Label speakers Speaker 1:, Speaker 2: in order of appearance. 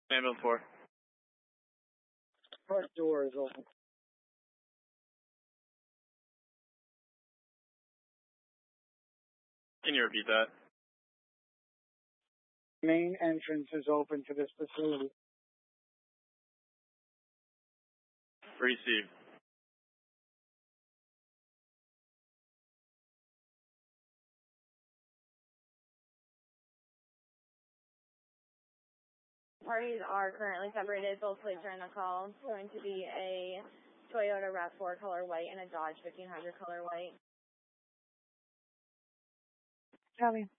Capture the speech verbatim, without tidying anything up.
Speaker 1: Ambulance four.
Speaker 2: Front door is open.
Speaker 1: Can you repeat that?
Speaker 2: Main entrance is open to this facility.
Speaker 1: Receive.
Speaker 3: Parties are currently separated. Both plates are in the call. It's going to be a Toyota RAV four color white and a Dodge fifteen hundred color white.
Speaker 4: Copy.